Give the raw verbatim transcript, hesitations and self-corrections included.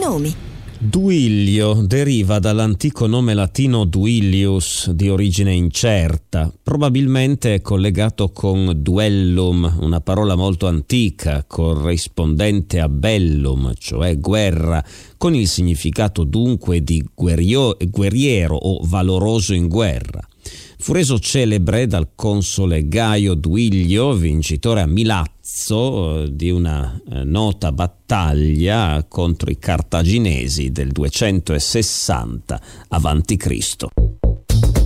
nomi. Duilio deriva dall'antico nome latino Duilius, di origine incerta. Probabilmente è collegato con duellum, una parola molto antica, corrispondente a bellum, cioè guerra, con il significato dunque di guerrio- guerriero o valoroso in guerra. Fu reso celebre dal console Gaio Duilio, vincitore a Milazzo eh, di una eh, nota battaglia contro i cartaginesi del duecentosessanta avanti Cristo